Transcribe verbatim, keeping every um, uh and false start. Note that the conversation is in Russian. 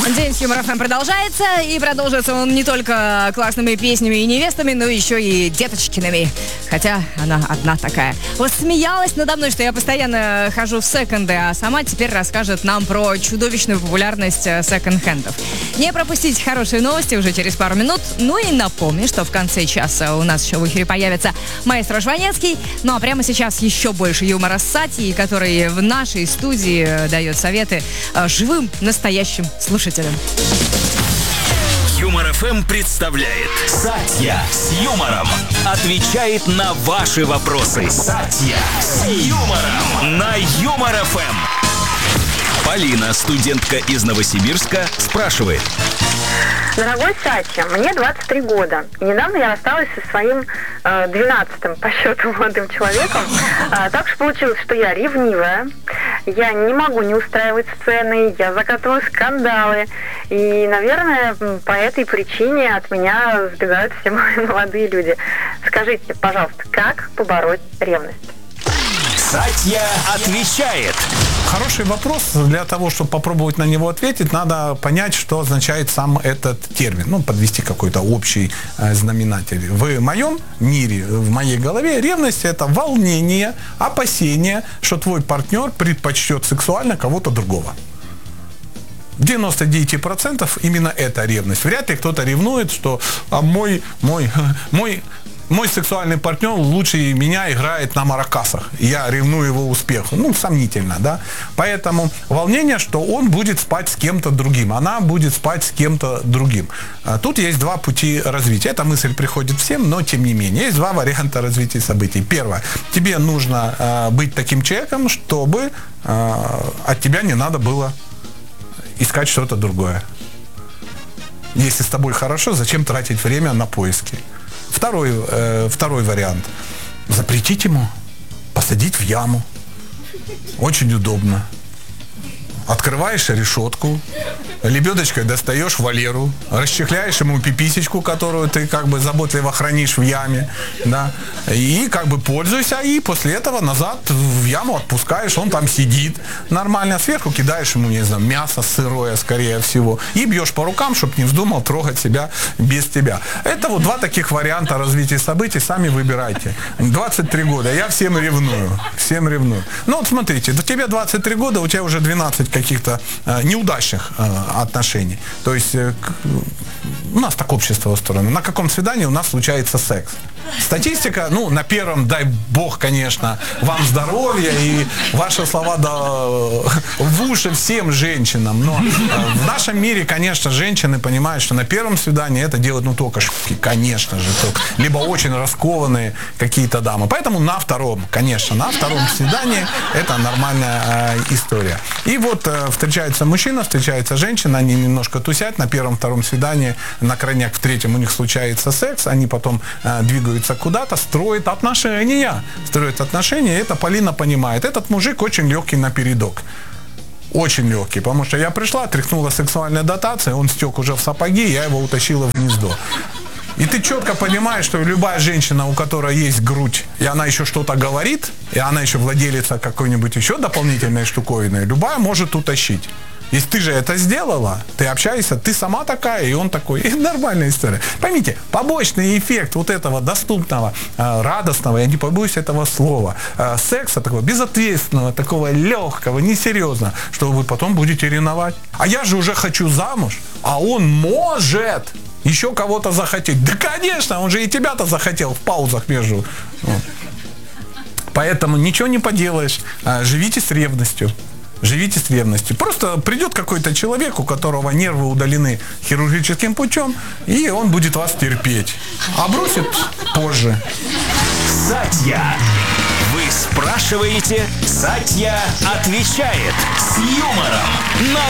День с Юмор ФМ продолжается, и продолжится он не только классными песнями и невестами, но еще и деточкиными. Хотя она одна такая. Вот смеялась надо мной, что я постоянно хожу в секонды, а сама теперь расскажет нам про чудовищную популярность секонд-хендов. Не пропустите хорошие новости уже через пару минут. Ну и напомню, что в конце часа у нас еще в эфире появится маэстро Жванецкий. Ну а прямо сейчас еще больше юмора с Сатьей, который в нашей студии дает советы живым, настоящим слушателям. Юмор ФМ представляет Сатья с юмором. Отвечает на ваши вопросы. Сатья с юмором на Юмор ФМ. Полина, студентка из Новосибирска, спрашивает. Дорогой Сатья, мне двадцать три года. И недавно я рассталась со своим э, двенадцатым по счету молодым человеком. А, так что получилось, что я ревнивая. Я не могу не устраивать сцены, я закатываю скандалы. И, наверное, по этой причине от меня сбегают все мои молодые люди. Скажите, пожалуйста, как побороть ревность? Сатья отвечает. Хороший вопрос. Для того, чтобы попробовать на него ответить, надо понять, что означает сам этот термин. Ну, подвести какой-то общий э, знаменатель. В моем мире, в моей голове, ревность – это волнение, опасение, что твой партнер предпочтет сексуально кого-то другого. В девяноста девяти процентах именно это ревность. Вряд ли кто-то ревнует, что а мой, мой, мой... Мой сексуальный партнер лучше меня играет на маракасах. Я ревную его успеху. Ну, сомнительно, да. Поэтому волнение, что он будет спать с кем-то другим. Она будет спать с кем-то другим. Тут есть два пути развития. Эта мысль приходит всем, но тем не менее. Есть два варианта развития событий. Первое. Тебе нужно э, быть таким человеком, чтобы э, от тебя не надо было искать что-то другое. Если с тобой хорошо, зачем тратить время на поиски? Второй, э, второй вариант. Запретить ему посадить в яму. Очень удобно. Открываешь решетку, лебедочкой достаешь Валеру, расчехляешь ему пиписечку, которую ты как бы заботливо хранишь в яме, да, и как бы пользуйся, и после этого назад в яму отпускаешь, он там сидит нормально, сверху кидаешь ему, не знаю, мясо сырое, скорее всего, и бьешь по рукам, чтобы не вздумал трогать себя без тебя. Это вот два таких варианта развития событий, сами выбирайте. двадцать три года, я всем ревную, всем ревную. Ну вот смотрите, до тебя двадцать три года, у тебя уже двенадцать каких-то э, неудачных э, отношений. То есть э, к, у нас так общество устроено. На каком свидании у нас случается секс? Статистика, ну, на первом, дай бог, конечно, вам здоровья и ваши слова да, в уши всем женщинам. Но э, в нашем мире, конечно, женщины понимают, что на первом свидании это делают, ну, только шутки, конечно же. Только, либо очень раскованные какие-то дамы. Поэтому на втором, конечно, на втором свидании это нормальная э, история. И вот э, встречается мужчина, встречается женщина, они немножко тусят, на первом-втором свидании, на крайняк в третьем у них случается секс, они потом э, двигаются куда-то, строят отношения. Строят отношения, и это Полина понимает. Этот мужик очень легкий на передок. Очень легкий, потому что я пришла, тряхнула сексуальная дотация, он стек уже в сапоги, я его утащила в гнездо. И ты четко понимаешь, что любая женщина, у которой есть грудь, и она еще что-то говорит, и она еще владелица какой-нибудь еще дополнительной штуковины, любая может утащить. Если ты же это сделала, ты общаешься, ты сама такая, и он такой. И нормальная история. Поймите, побочный эффект вот этого доступного, радостного, я не побоюсь этого слова, секса такого безответственного, такого легкого, несерьезного, что вы потом будете ревновать. А я же уже хочу замуж, а он может еще кого-то захотеть. Да, конечно, он же и тебя-то захотел в паузах между. Вот. Поэтому ничего не поделаешь. Живите с ревностью. Живите с ревностью. Просто придет какой-то человек, у которого нервы удалены хирургическим путем, и он будет вас терпеть. А бросит позже. Сатья. Вы спрашиваете, Сатья отвечает с юмором на